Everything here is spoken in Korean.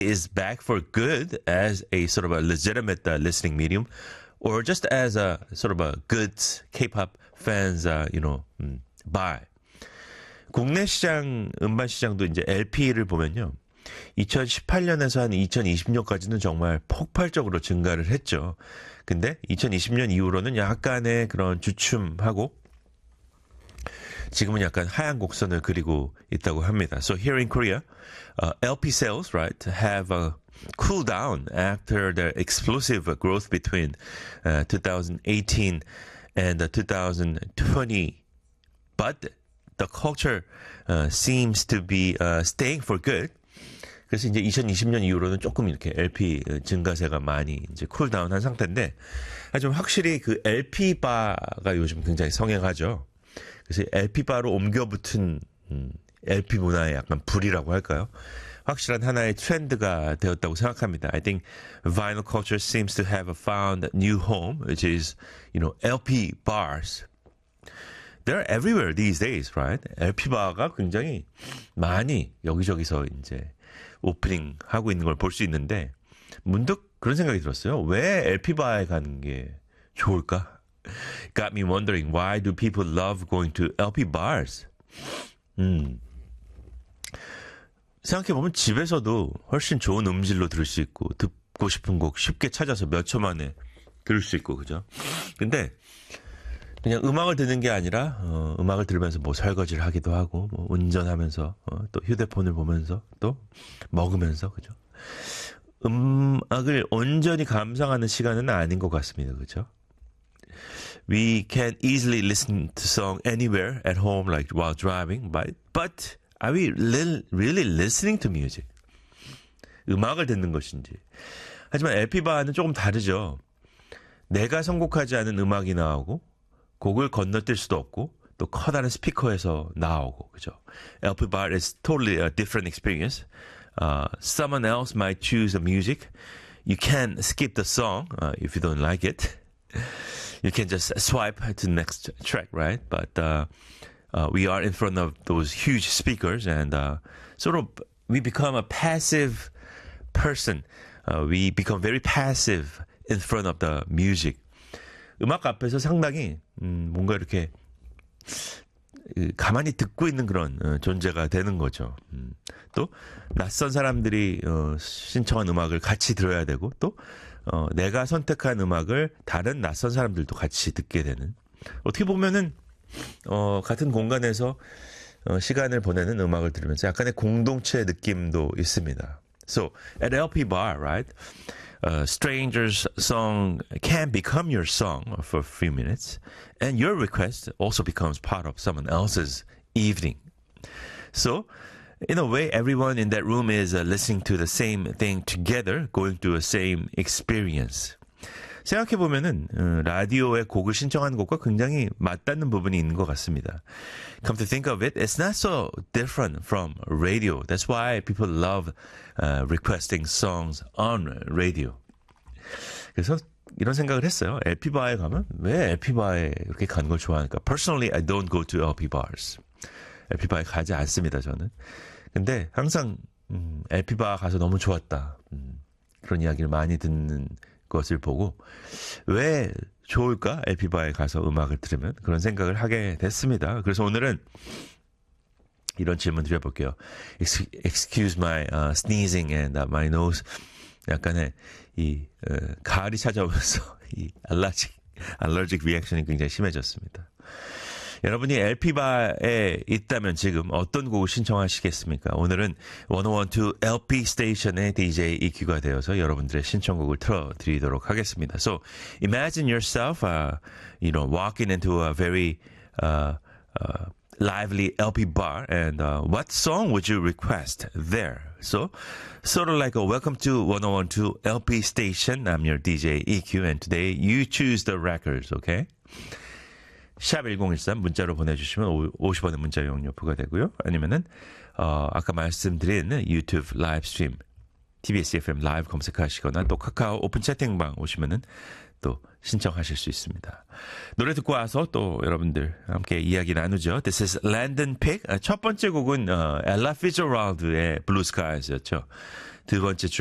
is back for good as a sort of a legitimate listening medium, or just as a sort of a good K-pop fans, buy. 국내 시장, 음반 시장도 이제 LP를 보면요. 2018년에서 한 2020년까지는 정말 폭발적으로 증가를 했죠. 근데 2020년 이후로는 약간의 그런 주춤하고 지금은 약간 하향 곡선을 그리고 있다고 합니다. So here in Korea, LP sales, right, have cooled down after the explosive growth between 2018 and 2020. But the culture seems to be staying for good. 그래서 이제 2020년 이후로는 조금 이렇게 LP 증가세가 많이 이제 쿨다운 한 상태인데, 하지만 확실히 그 LP 바가 요즘 굉장히 성행하죠. 그래서 LP 바로 옮겨붙은 LP 문화의 약간 불이라고 할까요? 확실한 하나의 트렌드가 되었다고 생각합니다. I think vinyl culture seems to have found a new home, which is, LP bars. They're everywhere these days, right? LP 바가 굉장히 많이 여기저기서 이제 오프닝 하고 있는 걸 볼 수 있는데, 문득 그런 생각이 들었어요. 왜 LP 바에 가는 게 좋을까? Got me wondering, why do people love going to LP bars? 생각해보면 집에서도 훨씬 좋은 음질로 들을 수 있고, 듣고 싶은 곡 쉽게 찾아서 몇 초 만에 들을 수 있고, 그죠? 근데 그냥 음악을 듣는 게 아니라 음악을 들으면서 뭐 설거지를 하기도 하고, 뭐 운전하면서 또 휴대폰을 보면서 또 먹으면서, 그죠? 음악을 온전히 감상하는 시간은 아닌 것 같습니다, 그죠? We can easily listen to song anywhere at home, like while driving, but are we really listening to music? 음악을 듣는 것인지. 하지만 LP바는 조금 다르죠. 내가 선곡하지 않은 음악이 나오고, 곡을 건너뛸 수도 없고, 또 커다란 스피커에서 나오고, 그죠? LP bar is totally a different experience. Someone else might choose the music. You can skip the song if you don't like it. You can just swipe to the next track, right? But we are in front of those huge speakers, and sort of we become a passive person. We become very passive in front of the music. 음악 앞에서 상당히 뭔가 이렇게 가만히 듣고 있는 그런 존재가 되는 거죠. 또 낯선 사람들이 신청한 음악을 같이 들어야 되고, 또 내가 선택한 음악을 다른 낯선 사람들도 같이 듣게 되는, 어떻게 보면은 같은 공간에서 시간을 보내는 음악을 들으면서 약간의 공동체 느낌도 있습니다. So at LP bar, right? A stranger's song can become your song for a few minutes, and your request also becomes part of someone else's evening. So, in a way, everyone in that room is listening to the same thing together, going through the same experience. 생각해보면은 라디오에 곡을 신청하는 것과 굉장히 맞닿는 부분이 있는 것 같습니다. Come to think of it, it's not so different from radio. That's why people love requesting songs on radio. 그래서 이런 생각을 했어요. LP바에 가면 왜 LP바에 이렇게 가는 걸 좋아하니까. Personally, I don't go to LP bars. LP바에 가지 않습니다, 저는. 근데 항상 LP바 가서 너무 좋았다. 그런 이야기를 많이 듣는 것을 보고 왜 좋을까? LP바에 가서 음악을 들으면 그런 생각을 하게 됐습니다. 그래서 오늘은 이런 질문 드려볼게요. Excuse my sneezing and my nose. 약간의 이 가을이 찾아오면서 이 allergic reaction이 굉장히 심해졌습니다. 여러분이 LP바에 있다면 지금 어떤 곡을 신청하시겠습니까? 오늘은 1012 LP 스테이션의 DJ EQ가 되어서 여러분들의 신청곡을 틀어드리도록 하겠습니다. So imagine yourself, walking into a very lively LP bar, and what song would you request there? So, sort of like a welcome to 1012 LP station. I'm your DJ EQ, and today you choose the records, okay? 샵 1013 문자로 보내주시면 50원의 문자 이용료 부과되고요. 아니면은 아까 말씀드린 유튜브 라이브 스트림 TBS FM 라이브 검색하시거나 또 카카오 오픈 채팅방 오시면은 또 신청하실 수 있습니다. 노래 듣고 와서 또 여러분들 함께 이야기 나누죠. This is Landon Pick. 첫 번째 곡은 Ella Fitzgerald의 Blue Skies였죠. 두 번째